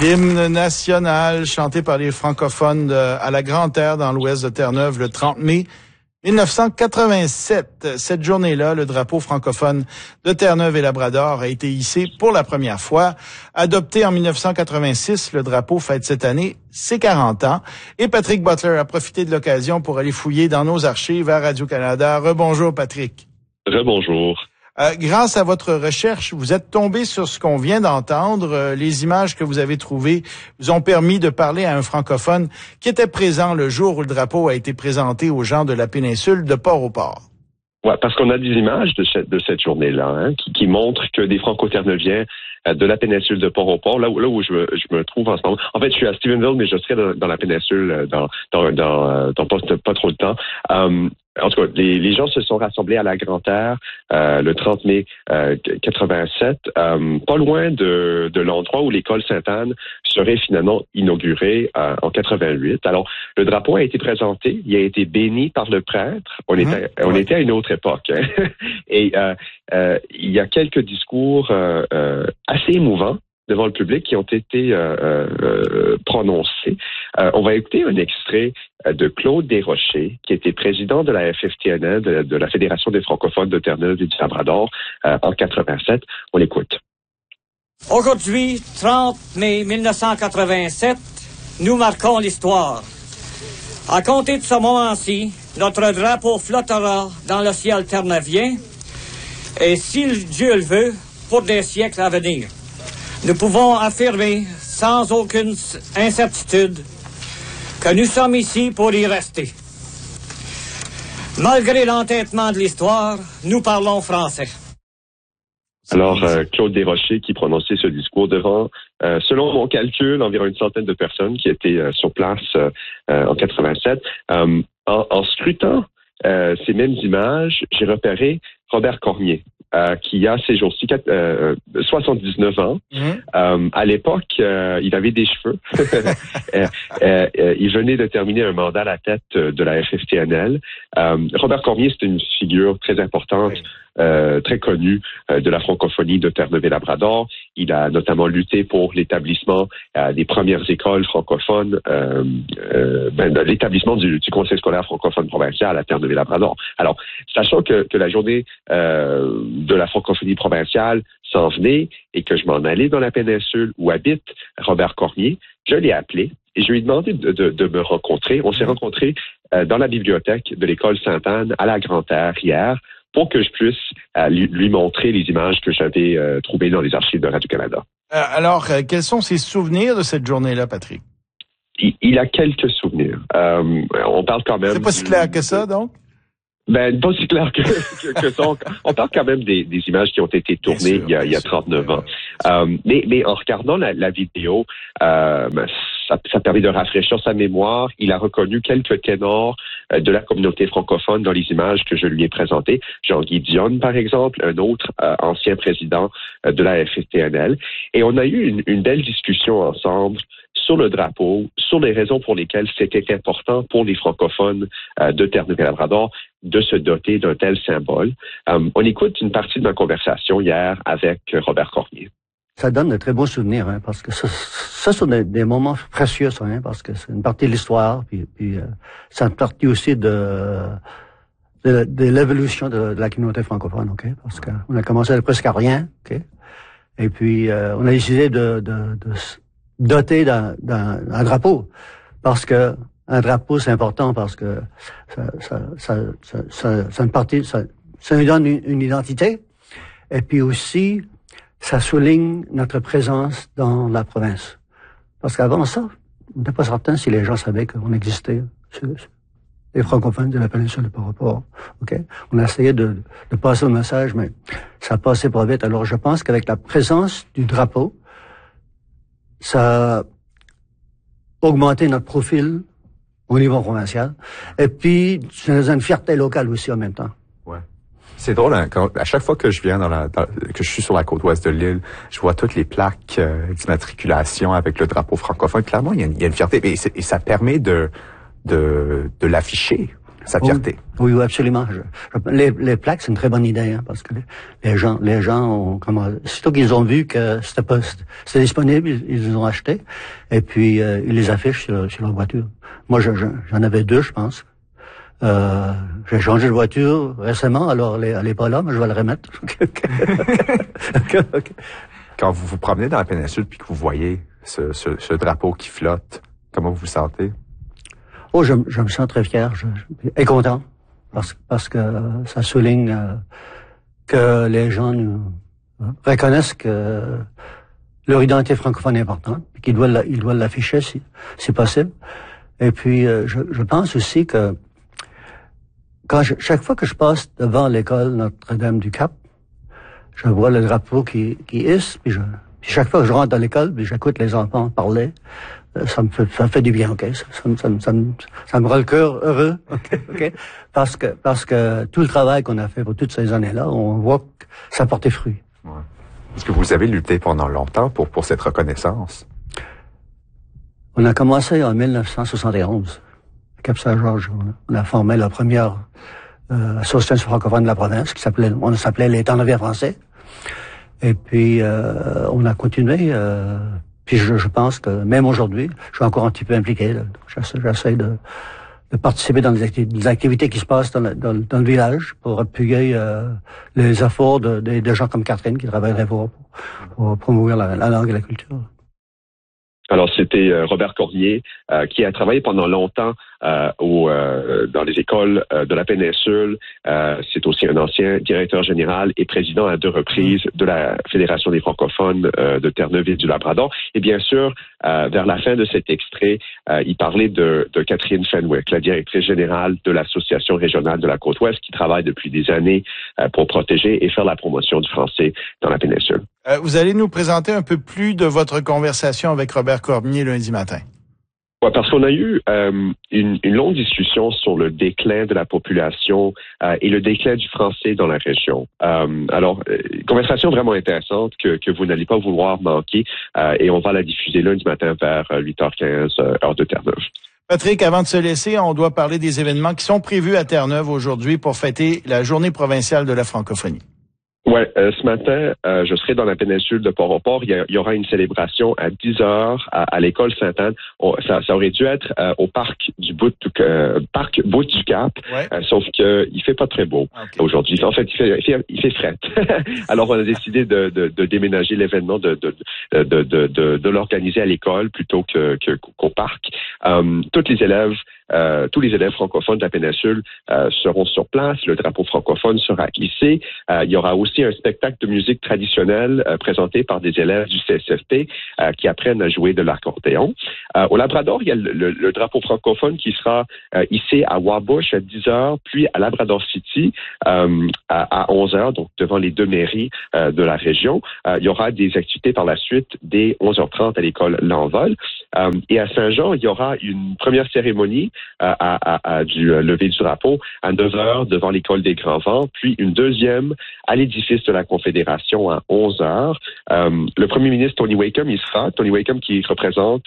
L'hymne national chanté par les francophones à la Grande-Terre dans l'ouest de Terre-Neuve le 30 mai 1987. Cette journée-là, le drapeau francophone de Terre-Neuve et Labrador a été hissé pour la première fois. Adopté en 1986, le drapeau fête cette année ses 40 ans. Et Patrick Butler a profité de l'occasion pour aller fouiller dans nos archives à Radio-Canada. Rebonjour Patrick. Rebonjour. Grâce à votre recherche, vous êtes tombé sur ce qu'on vient d'entendre. Les images que vous avez trouvées vous ont permis de parler à un francophone qui était présent le jour où le drapeau a été présenté aux gens de la péninsule de Port-au-Port. Ouais, parce qu'on a des images de cette journée-là qui montrent que des Franco-Terreuviens de la péninsule de Port-au-Port, là où je me trouve en ce moment. En fait, je suis à Stephenville, mais je serai dans la péninsule dans pas trop de temps. En tout cas, les gens se sont rassemblés à la Grande-Terre le 30 mai 87, pas loin de l'endroit où l'école Sainte-Anne serait finalement inaugurée en 88. Alors, le drapeau a été présenté, il a été béni par le prêtre. On était à une autre époque. Hein? Et il y a quelques discours assez émouvants devant le public qui ont été prononcés. On va écouter un extrait de Claude Desrochers, qui était président de la FFTNL, de la Fédération des francophones de Terre-Neuve et du Labrador, en 87. On l'écoute. Aujourd'hui, 30 mai 1987, nous marquons l'histoire. À compter de ce moment-ci, notre drapeau flottera dans le ciel terneuvien, et si Dieu le veut, pour des siècles à venir. Nous pouvons affirmer, sans aucune incertitude, que nous sommes ici pour y rester. Malgré l'entêtement de l'histoire, nous parlons français. Alors, Claude Desrochers qui prononçait ce discours devant, selon mon calcul, environ une centaine de personnes qui étaient sur place en 87. En scrutant ces mêmes images, j'ai repéré Robert Cormier, qui a ces jours-ci 79 ans. À l'époque, il avait des cheveux. Il venait de terminer un mandat à la tête de la FFTNL. Robert Cormier, c'est une figure très importante, très connue de la francophonie de Terre-Neuve et Labrador. Il a notamment lutté pour l'établissement des premières écoles francophones, l'établissement du Conseil scolaire francophone provincial à Terre-Neuve et Labrador. Alors, sachant que la journée de la francophonie provinciale s'en venait et que je m'en allais dans la péninsule où habite Robert Cormier, je l'ai appelé et je lui ai demandé de me rencontrer. On s'est rencontrés dans la bibliothèque de l'école Sainte-Anne à la Grande-Terre hier pour que je puisse lui montrer les images que j'avais trouvées dans les archives de Radio-Canada. Alors, quels sont ses souvenirs de cette journée-là, Patrick? Il a quelques souvenirs. On parle quand même... C'est pas si clair que ça, donc? Pas si clair que ça. On parle quand même des images qui ont été tournées il y a 39 ans. Mais en regardant la vidéo, ça permet de rafraîchir sa mémoire. Il a reconnu quelques ténors de la communauté francophone dans les images que je lui ai présentées. Jean-Guy Dionne, par exemple, un autre ancien président de la FFTNL. Et on a eu une belle discussion ensemble sur le drapeau, sur les raisons pour lesquelles c'était important pour les francophones de Terre-Neuve et Labrador de se doter d'un tel symbole. On écoute une partie de ma conversation hier avec Robert Cormier. Ça donne de très beaux souvenirs, hein, parce que ça sont des moments précieux, ça, hein, parce que c'est une partie de l'histoire, puis c'est une partie aussi de l'évolution de la communauté francophone, ok, parce qu'on a commencé à presque à rien, ok, et puis on a décidé de doter d'un drapeau, parce que un drapeau c'est important, parce que ça une partie, ça nous donne une identité, et puis aussi ça souligne notre présence dans la province. Parce qu'avant ça, on n'était pas certain si les gens savaient qu'on existait, les francophones de la péninsule de Port-au-Port. Ok, on a essayé de passer le message, mais ça passait pas vite. Alors je pense qu'avec la présence du drapeau, ça a augmenté notre profil au niveau provincial. Et puis, ça nous a une fierté locale aussi en même temps. Ouais. C'est drôle, hein, à chaque fois que je viens que je suis sur la côte ouest de l'île, je vois toutes les plaques d'immatriculation avec le drapeau francophone. Clairement, il y a une fierté et ça permet de l'afficher. sa fierté. Oui, absolument. Les plaques, c'est une très bonne idée, hein, parce que les gens ont surtout qu'ils ont vu que c'était disponible, ils les ont achetés, et puis ils les affichent sur leur voiture. Moi, j'en avais 2, je pense. J'ai changé de voiture récemment, alors elle est pas là, mais je vais le remettre. Okay. Quand vous vous promenez dans la péninsule puis que vous voyez ce drapeau qui flotte, comment vous vous sentez? Oh, je me sens très fier et content parce que ça souligne que les gens nous reconnaissent que leur identité francophone est importante, qu'ils doivent l'afficher si possible. Et puis je pense aussi que chaque fois que je passe devant l'école Notre-Dame du Cap, je vois le drapeau qui hisse, puis chaque fois que je rentre dans l'école, puis j'écoute les enfants parler, ça me fait du bien, ok? Ça me rend le cœur heureux, ok? Parce que tout le travail qu'on a fait pour toutes ces années-là, on voit que ça portait fruit. Ouais. Est-ce que vous avez lutté pendant longtemps pour cette reconnaissance? On a commencé en 1971. À Cap-Saint-Georges, on a formé la première association francophone de la province on s'appelait les Terneviens français. Et puis on a continué. Puis je pense que même aujourd'hui, je suis encore un petit peu impliqué. J'essaie de participer dans des activités qui se passent dans le village pour appuyer les efforts de gens comme Catherine qui travailleraient pour promouvoir la langue et la culture. Alors, c'était Robert Cormier qui a travaillé pendant longtemps dans les écoles de la péninsule. C'est aussi un ancien directeur général et président à 2 reprises de la Fédération des francophones de Terre-Neuve et du Labrador. Et bien sûr, vers la fin de cet extrait, il parlait de Catherine Fenwick, la directrice générale de l'Association régionale de la Côte-Ouest, qui travaille depuis des années pour protéger et faire la promotion du français dans la péninsule. Vous allez nous présenter un peu plus de votre conversation avec Robert Cormier lundi matin. Ouais, parce qu'on a eu une longue discussion sur le déclin de la population et le déclin du français dans la région. Conversation vraiment intéressante que vous n'allez pas vouloir manquer et on va la diffuser lundi matin vers 8h15, heure de Terre-Neuve. Patrick, avant de se laisser, on doit parler des événements qui sont prévus à Terre-Neuve aujourd'hui pour fêter la Journée provinciale de la francophonie. Ouais, ce matin, je serai dans la péninsule de Port-au-Port. Il y aura une célébration à 10h à l'école Sainte-Anne. Ça aurait dû être au parc Bout du Cap, ouais. Sauf que il fait pas très beau aujourd'hui. En fait, il fait fret. Alors, on a décidé de déménager l'événement, de l'organiser à l'école plutôt qu'au parc. Tous les élèves francophones de la péninsule seront sur place. Le drapeau francophone sera hissé. Il y aura aussi un spectacle de musique traditionnelle présenté par des élèves du CSFP qui apprennent à jouer de l'accordéon. Au Labrador, il y a le drapeau francophone qui sera hissé à Wabush à 10h, puis à Labrador City à 11h, donc devant les 2 mairies de la région. Il y aura des activités par la suite dès 11h30 à l'école L'Envol. Et à Saint-Jean, il y aura une première cérémonie du lever du drapeau à 9h devant l'école des Grands Vents, puis une deuxième à l'édifice de la Confédération à 11h. Le premier ministre Tony Wakeham y sera. Tony Wakeham qui représente,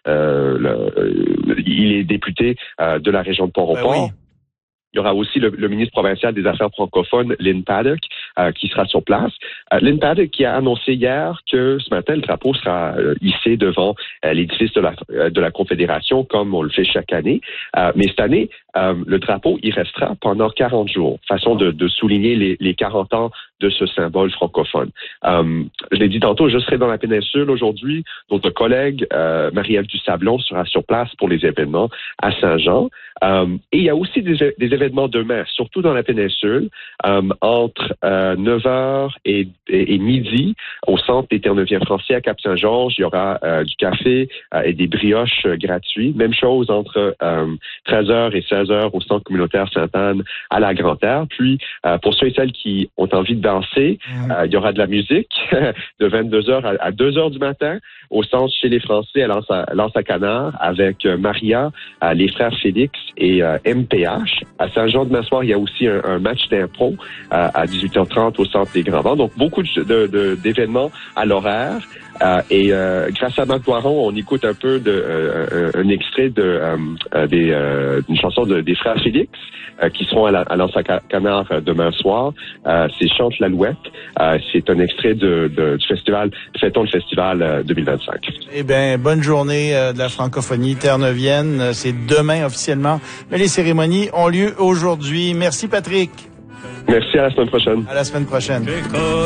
il est député de la région de Port-au-Port. Ben oui. Il y aura aussi le ministre provincial des Affaires francophones, Lynn Paddock, qui sera sur place. Lynn Paddock qui a annoncé hier que ce matin, le drapeau sera hissé devant l'édifice de la Confédération, comme on le fait chaque année. Mais cette année, le drapeau, il restera pendant 40 jours, façon de souligner les 40 ans de ce symbole francophone. Je l'ai dit tantôt, je serai dans la péninsule aujourd'hui. Notre collègue Marie-Ève Dusablon sera sur place pour les événements à Saint-Jean. Et il y a aussi des événements demain, surtout dans la péninsule, entre 9h et midi, au centre des Terre-Neuviens français à Cap-Saint-Georges. Il y aura du café et des brioches gratuits. Même chose entre 13h et 16h au centre communautaire Sainte-Anne à la Grande-Terre. Puis, pour ceux et celles qui ont envie de danser, il y aura de la musique de 22h à 2h du matin au centre chez les Français à Lens à Canard avec Maria, les frères Félix et MPH. À Saint-Jean-de-Massoir, il y a aussi un match d'impro à 18h30 au Centre des Grands Vents. Donc, beaucoup d'événements à l'horaire. Et grâce à Marc Boiron, on écoute un peu un extrait d'une chanson des frères Félix qui seront à l'Anse-à-Canard demain soir. C'est Chante l'Alouette. C'est un extrait du festival Fêtons le Festival 2025. Eh bien, bonne journée de la francophonie terre-neuvienne. C'est demain officiellement, mais les cérémonies ont lieu aujourd'hui. Merci Patrick. Merci, à la semaine prochaine. À la semaine prochaine.